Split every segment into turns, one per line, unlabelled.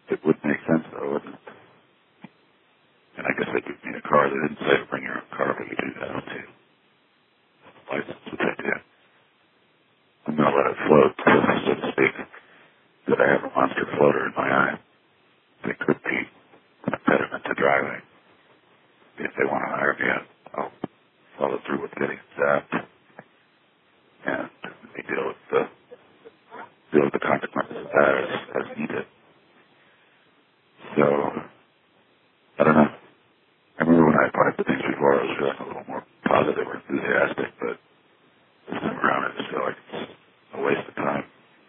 It would make sense, though, wouldn't it? And I guess they would need a car. They didn't say to bring your own car, but you do that too. License, which I do. I'm going to let it float, so to speak, that I have a monster floater in my eye. They could be an impediment to driving. If they want to hire me, I'll follow through with getting zapped, and we deal with the consequences of that as needed. So, I don't know. I remember when I applied for things before, I was feeling a little more positive or enthusiastic, but this time around I just feel like it's a waste of time.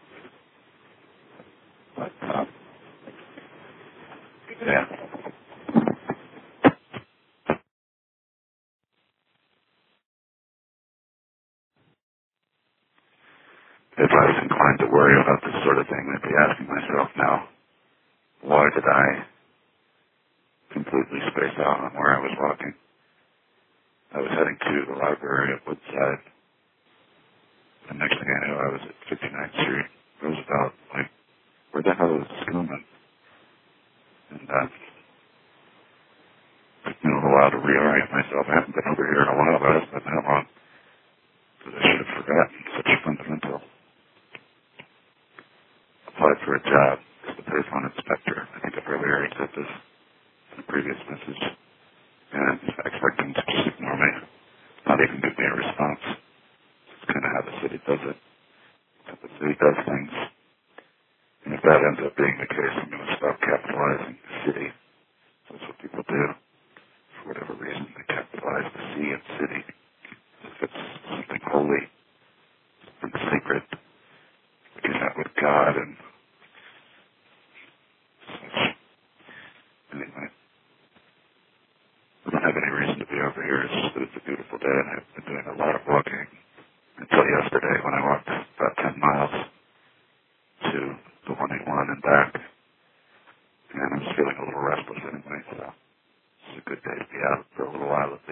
But, yeah. If I was inclined to worry about this sort of thing, I'd be asking myself now, why did I completely space out on where I was walking? I was heading to the library at Woodside, and next thing I knew, I was at 59th Street, Roosevelt, like, where the hell is this going? And took me a little while to reorient myself. I haven't been over here in a while, but it hasn't been that long, because I should have forgotten such a fundamental. Applied for a job as the Payphone inspector. I think I've earlier said this in a previous message, and I expect them to just ignore me, not even give me a response. It's kind of how the city does it. How the city does things. And if that ends up being the case, I'm going to stop capitalizing the city. That's what people do. For whatever reason, they capitalize the C in city. If it's something holy, something sacred, like you have with God and such. Anyway, I don't have any reason to be over here. It's just that it's a beautiful day, and I've been doing a lot of walking until yesterday when I walked about 10 miles to the 181 and back. And I was feeling a little restless anyway, so it's a good day to be out for a little while at least.